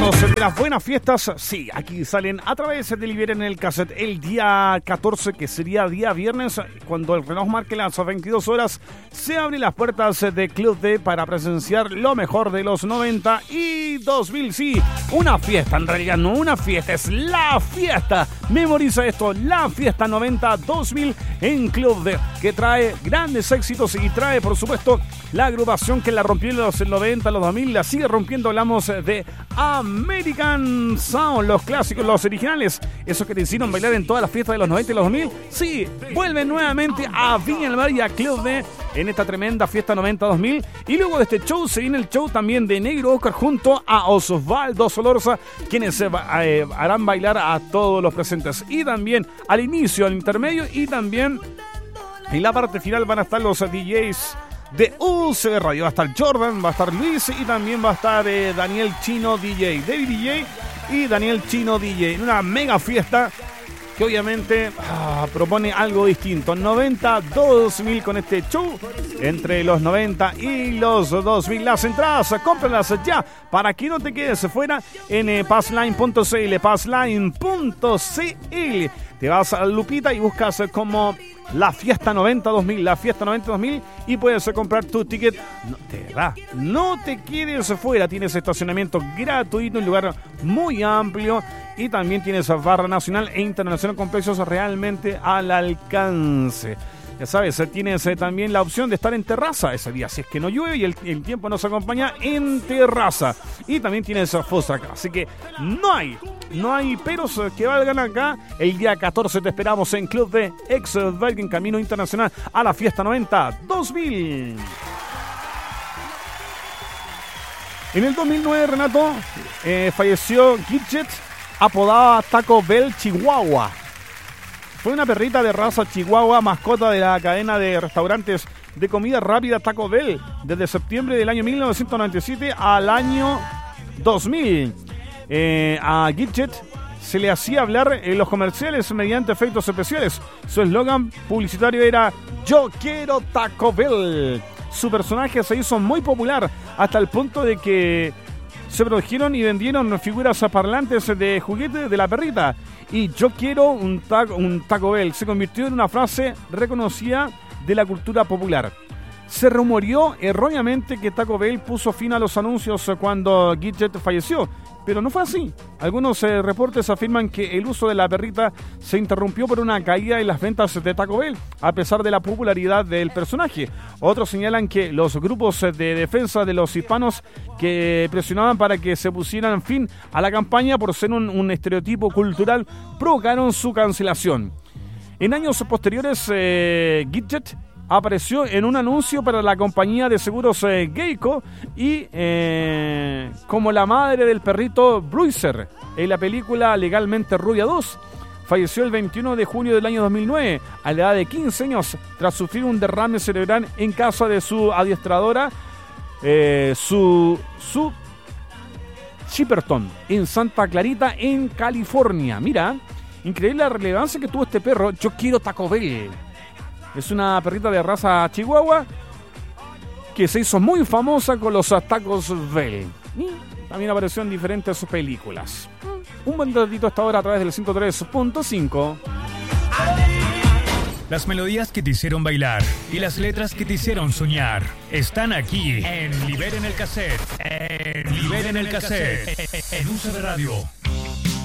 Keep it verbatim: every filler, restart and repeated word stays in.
recuerdos de las buenas fiestas, sí, aquí salen a través de Liberen el Cassette el día catorce, que sería día viernes, cuando el reloj marque las veintidós horas, se abren las puertas de Club D para presenciar lo mejor de los noventa y dos mil. Sí, una fiesta, en realidad no una fiesta, es la fiesta. Memoriza esto, la fiesta noventa dos mil en Club D, que trae grandes éxitos y trae, por supuesto, la agrupación que la rompió en los noventa, los dos mil, la sigue rompiendo. Hablamos de American Sound, los clásicos, los originales, esos que te hicieron bailar en todas las fiestas de los noventa y los dos mil. Sí, vuelven nuevamente a Viña del Mar y a Club D en esta tremenda fiesta noventa dos mil. Y luego de este show se viene el show también de Negro Oscar junto a Osvaldo Solorza, quienes eh, harán bailar a todos los presentes. Y también al inicio, al intermedio y también en la parte final van a estar los D Js de U C B Radio. Va a estar Jordan, va a estar Luis y también va a estar eh, Daniel Chino D J, David D J y Daniel Chino D J, en una mega fiesta que obviamente ah, propone algo distinto. noventa dos mil con este show entre los noventa y los dos mil. Las entradas, cómpralas ya para que no te quedes fuera en eh, passline punto c l, passline punto c l. Te vas a Lupita y buscas como la fiesta noventa dos mil, la fiesta noventa dos mil, y puedes comprar tu ticket. No, de verdad, no te quedes fuera. Tienes estacionamiento gratuito, un lugar muy amplio, y también tienes barra nacional e internacional con precios realmente al alcance. Ya sabes, tienes eh, también la opción de estar en terraza ese día, si es que no llueve y el, el tiempo nos acompaña, en terraza. Y también tienes fosa acá. Así que no hay, no hay peros que valgan acá. El día catorce te esperamos en Club de ex Bergen, Camino Internacional, a la fiesta noventa dos mil. En el dos mil nueve, Renato, eh, falleció Gidget, apodada Taco Bell Chihuahua. Fue una perrita de raza Chihuahua, mascota de la cadena de restaurantes de comida rápida Taco Bell desde septiembre del año mil novecientos noventa y siete al año dos mil. Eh, a Gidget se le hacía hablar en los comerciales mediante efectos especiales. Su eslogan publicitario era "Yo quiero Taco Bell". Su personaje se hizo muy popular hasta el punto de que se produjeron y vendieron figuras parlantes de juguete de la perrita. Y "yo quiero un taco, un Taco Bell" se convirtió en una frase reconocida de la cultura popular. Se rumoreó erróneamente que Taco Bell puso fin a los anuncios cuando Gidget falleció, pero no fue así. Algunos eh, reportes afirman que el uso de la perrita se interrumpió por una caída en las ventas de Taco Bell, a pesar de la popularidad del personaje. Otros señalan que los grupos de defensa de los hispanos que presionaban para que se pusieran fin a la campaña por ser un, un estereotipo cultural provocaron su cancelación. En años posteriores, eh, Gidget apareció en un anuncio para la compañía de seguros eh, Geico y eh, como la madre del perrito Bruiser en la película Legalmente Rubia dos. Falleció el veintiuno de junio del año dos mil nueve a la edad de quince años tras sufrir un derrame cerebral en casa de su adiestradora, eh, su, su Chipperton, en Santa Clarita, en California. Mira, increíble la relevancia que tuvo este perro. Yo quiero Taco Bell. Es una perrita de raza Chihuahua que se hizo muy famosa con los tacos Bell. Y también apareció en diferentes películas. Un buen datito hasta ahora a través del ciento tres punto cinco. Las melodías que te hicieron bailar y las letras que te hicieron soñar están aquí en Liberen el Cassette. En Liberen el Cassette. En U C B Radio.